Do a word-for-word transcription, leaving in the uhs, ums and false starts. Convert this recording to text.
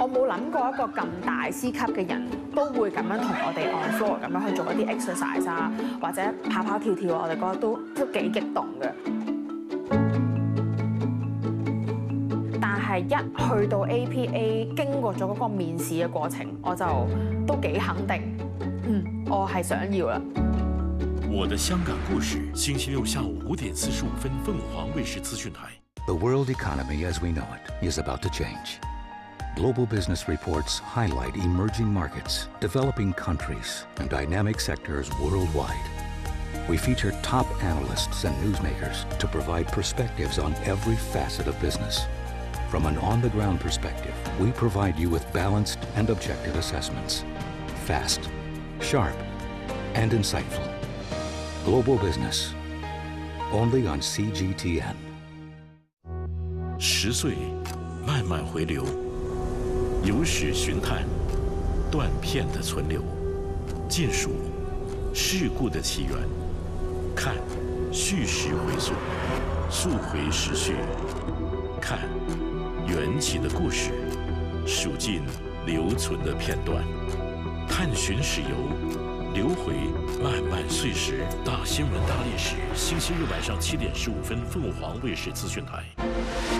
我冇諗過一個咁大師級嘅人都會咁樣同我哋 on floor 咁樣去做一啲 exercise 啊，或者跑跑跳跳，我哋覺得都都幾激動嘅。但係一去到 A P A， 經過咗嗰個面試嘅過程，我就都幾肯定，嗯，我係想要啦。 我的香港故事，星期六下午五點四十五分，鳳凰衛視資訊台。 The world economy as we know it is about to change. Global business reports highlight emerging markets, developing countries, and dynamic sectors worldwide. We feature top analysts and newsmakers to provide perspectives on every facet of business. From an on-the-ground perspective, we provide you with balanced and objective assessments. Fast, sharp, and insightful. Global business, only on C G T N. 十岁，慢慢回流，有史寻探，断片的存留，尽数事故的起源，看叙事回溯，溯回时序，看缘起的故事，数尽留存的片段，探寻史游，留回漫漫岁时。大新闻大历史，星期日晚上七点十五分，凤凰卫视资讯台。